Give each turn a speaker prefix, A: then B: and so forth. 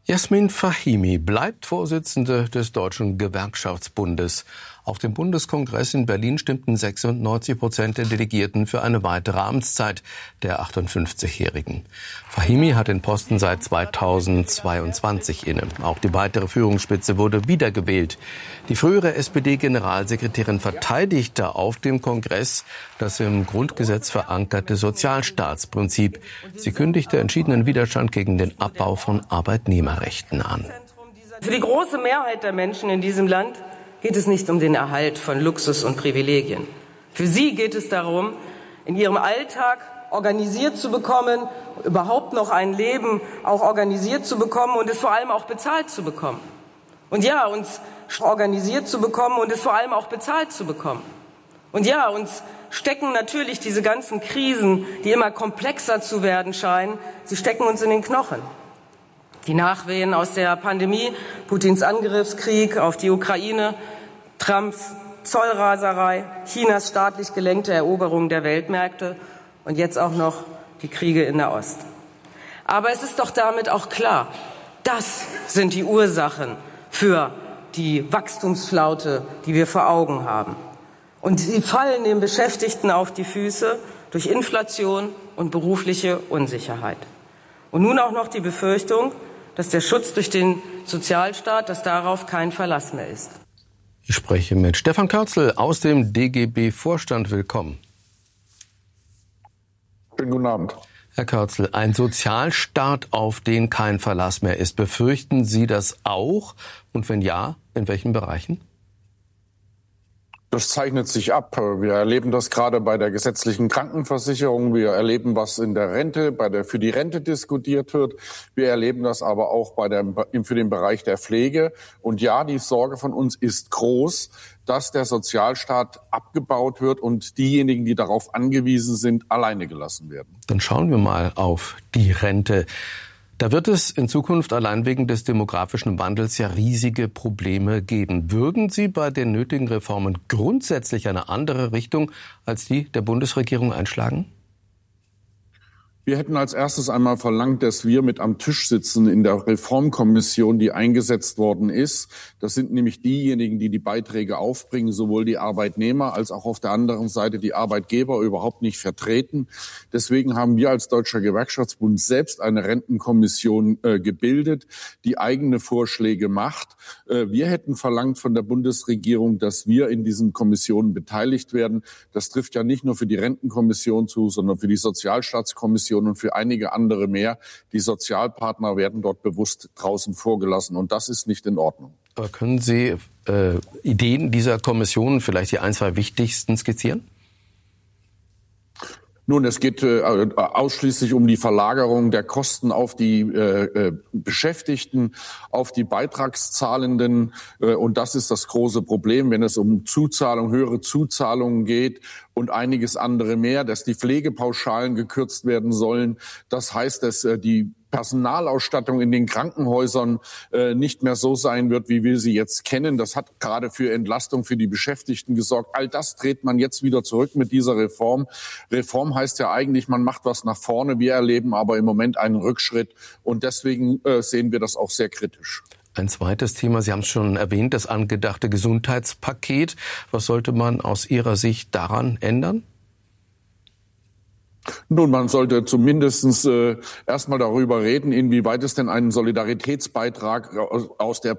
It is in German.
A: Jasmin Fahimi bleibt Vorsitzende des Deutschen Gewerkschaftsbundes. Auf dem Bundeskongress in Berlin stimmten 96% der Delegierten für eine weitere Amtszeit der 58-Jährigen. Fahimi hat den Posten seit 2022 inne. Auch die weitere Führungsspitze wurde wiedergewählt. Die frühere SPD-Generalsekretärin verteidigte auf dem Kongress das im Grundgesetz verankerte Sozialstaatsprinzip. Sie kündigte entschiedenen Widerstand gegen den Abbau von Arbeitnehmerrechten an.
B: Für die große Mehrheit der Menschen in diesem Land geht es nicht um den Erhalt von Luxus und Privilegien. Für sie geht es darum, in ihrem Alltag organisiert zu bekommen, überhaupt noch ein Leben auch organisiert zu bekommen und es vor allem auch bezahlt zu bekommen. Und ja, uns organisiert zu bekommen und es vor allem auch bezahlt zu bekommen. Und ja, uns stecken natürlich diese ganzen Krisen, die immer komplexer zu werden scheinen, sie stecken uns in den Knochen. Die Nachwehen aus der Pandemie, Putins Angriffskrieg auf die Ukraine, Trumps Zollraserei, Chinas staatlich gelenkte Eroberung der Weltmärkte und jetzt auch noch die Kriege in der Ost. Aber es ist doch damit auch klar, das sind die Ursachen für die Wachstumsflaute, die wir vor Augen haben. Und sie fallen den Beschäftigten auf die Füße durch Inflation und berufliche Unsicherheit. Und nun auch noch die Befürchtung, dass der Schutz durch den Sozialstaat, dass darauf kein Verlass mehr ist.
A: Ich spreche mit Stefan Körzel aus dem DGB-Vorstand. Willkommen.
C: Schönen guten Abend.
A: Herr Körzel, ein Sozialstaat, auf den kein Verlass mehr ist. Befürchten Sie das auch? Und wenn ja, in welchen Bereichen?
C: Das zeichnet sich ab. Wir erleben das gerade bei der gesetzlichen Krankenversicherung. Wir erleben, was in der Rente, für die Rente diskutiert wird. Wir erleben das aber auch für den Bereich der Pflege. Und ja, die Sorge von uns ist groß, dass der Sozialstaat abgebaut wird und diejenigen, die darauf angewiesen sind, alleine gelassen werden.
A: Dann schauen wir mal auf die Rente. Da wird es in Zukunft allein wegen des demografischen Wandels ja riesige Probleme geben. Würden Sie bei den nötigen Reformen grundsätzlich eine andere Richtung als die der Bundesregierung einschlagen?
C: Wir hätten als erstes einmal verlangt, dass wir mit am Tisch sitzen in der Reformkommission, die eingesetzt worden ist. Das sind nämlich diejenigen, die die Beiträge aufbringen, sowohl die Arbeitnehmer als auch auf der anderen Seite die Arbeitgeber überhaupt nicht vertreten. Deswegen haben wir als Deutscher Gewerkschaftsbund selbst eine Rentenkommission gebildet, die eigene Vorschläge macht. Wir hätten verlangt von der Bundesregierung, dass wir in diesen Kommissionen beteiligt werden. Das trifft ja nicht nur für die Rentenkommission zu, sondern für die Sozialstaatskommission und für einige andere mehr. Die Sozialpartner werden dort bewusst draußen vorgelassen und das ist nicht in Ordnung.
A: Aber können Sie Ideen dieser Kommission, vielleicht die ein, zwei wichtigsten, skizzieren?
C: Nun, es geht ausschließlich um die Verlagerung der Kosten auf die Beschäftigten, auf die Beitragszahlenden. Und das ist das große Problem, wenn es um Zuzahlung, höhere Zuzahlungen geht und einiges andere mehr, dass die Pflegepauschalen gekürzt werden sollen. Das heißt, dass die Personalausstattung in den Krankenhäusern nicht mehr so sein wird, wie wir sie jetzt kennen. Das hat gerade für Entlastung für die Beschäftigten gesorgt. All das dreht man jetzt wieder zurück mit dieser Reform. Reform heißt ja eigentlich, man macht was nach vorne. Wir erleben aber im Moment einen Rückschritt und deswegen sehen wir das auch sehr kritisch.
A: Ein zweites Thema, Sie haben es schon erwähnt, das angedachte Gesundheitspaket. Was sollte man aus Ihrer Sicht daran ändern?
C: Nun, man sollte zumindest erstmal darüber reden, inwieweit es denn einen Solidaritätsbeitrag aus der